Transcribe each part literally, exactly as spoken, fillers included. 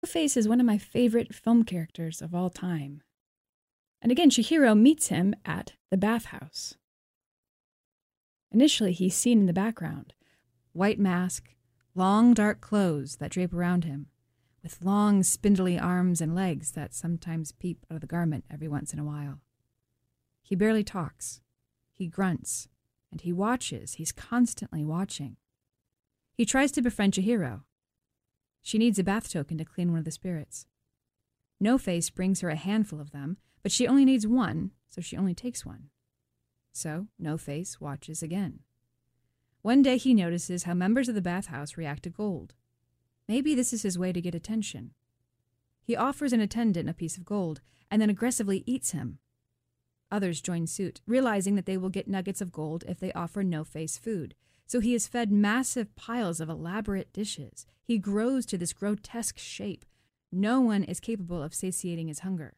No-Face is one of my favorite film characters of all time. And again, Chihiro meets him at the bathhouse. Initially, he's seen in the background. White mask, long dark clothes that drape around him, with long spindly arms and legs that sometimes peep out of the garment every once in a while. He barely talks. He grunts, and he watches. He's constantly watching. He tries to befriend Chihiro. She needs a bath token to clean one of the spirits. No-Face brings her a handful of them, but she only needs one, so she only takes one. So No-Face watches again. One day he notices how members of the bathhouse react to gold. Maybe this is his way to get attention. He offers an attendant a piece of gold and then aggressively eats him. Others join suit, realizing that they will get nuggets of gold if they offer No-Face food. So he is fed massive piles of elaborate dishes. He grows to this grotesque shape. No one is capable of satiating his hunger.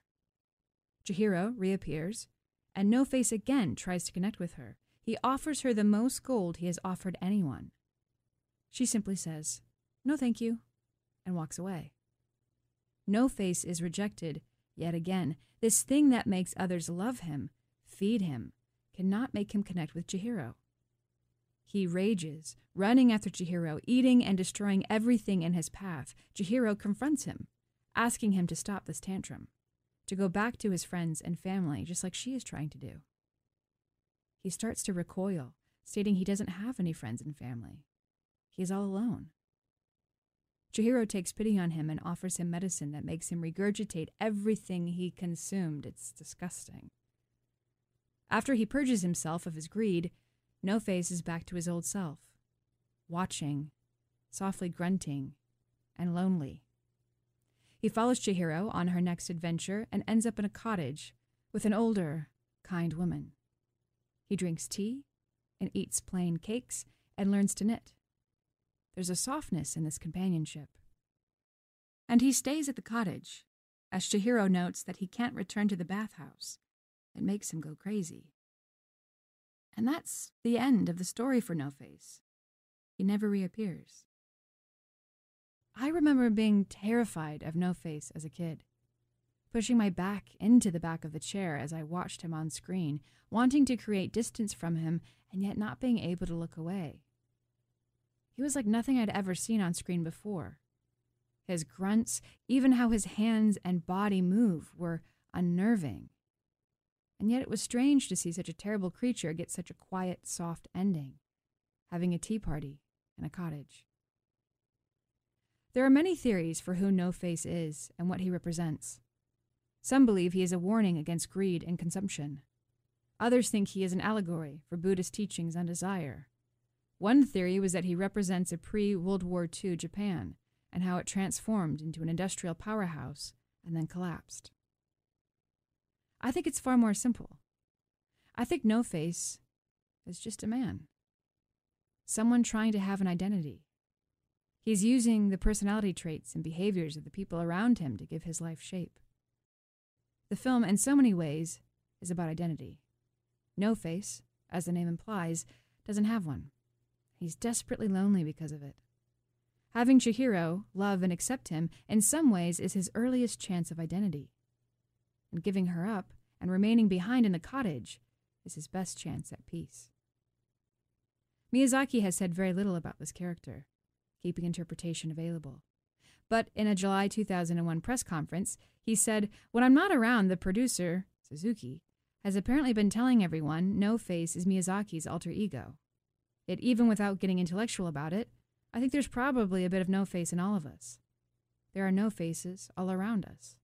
Chihiro reappears, and No-Face again tries to connect with her. He offers her the most gold he has offered anyone. She simply says, "No, thank you," and walks away. No-Face is rejected yet again. This thing that makes others love him, feed him, cannot make him connect with Chihiro. He rages, running after Chihiro, eating and destroying everything in his path. Chihiro confronts him, asking him to stop this tantrum, to go back to his friends and family, just like she is trying to do. He starts to recoil, stating he doesn't have any friends and family. He is all alone. Chihiro takes pity on him and offers him medicine that makes him regurgitate everything he consumed. It's disgusting. After he purges himself of his greed, No-Face is back to his old self, watching, softly grunting, and lonely. He follows Chihiro on her next adventure and ends up in a cottage with an older, kind woman. He drinks tea and eats plain cakes and learns to knit. There's a softness in this companionship. And he stays at the cottage, as Chihiro notes that he can't return to the bathhouse. It makes him go crazy. And that's the end of the story for No-Face. He never reappears. I remember being terrified of No-Face as a kid, pushing my back into the back of the chair as I watched him on screen, wanting to create distance from him and yet not being able to look away. He was like nothing I'd ever seen on screen before. His grunts, even how his hands and body move, were unnerving. And yet it was strange to see such a terrible creature get such a quiet, soft ending, having a tea party in a cottage. There are many theories for who No-Face is and what he represents. Some believe he is a warning against greed and consumption. Others think he is an allegory for Buddhist teachings on desire. One theory was that he represents a pre-World War Two Japan and how it transformed into an industrial powerhouse and then collapsed. I think it's far more simple. I think No-Face is just a man. Someone trying to have an identity. He's using the personality traits and behaviors of the people around him to give his life shape. The film, in so many ways, is about identity. No-Face, as the name implies, doesn't have one. He's desperately lonely because of it. Having Chihiro love and accept him in some ways is his earliest chance of identity. And giving her up and remaining behind in the cottage is his best chance at peace. Miyazaki has said very little about this character, keeping interpretation available. But in a July two thousand one press conference, he said, "When I'm not around, the producer, Suzuki, has apparently been telling everyone No-Face is Miyazaki's alter ego. Yet even without getting intellectual about it, I think there's probably a bit of No-Face in all of us. There are No-Faces all around us."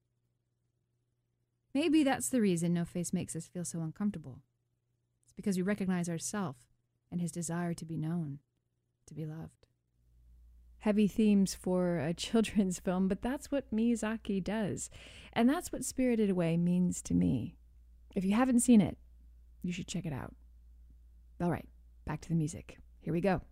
Maybe that's the reason No-Face makes us feel so uncomfortable. It's because we recognize ourselves and his desire to be known, to be loved. Heavy themes for a children's film, but that's what Miyazaki does. And that's what Spirited Away means to me. If you haven't seen it, you should check it out. All right, back to the music. Here we go.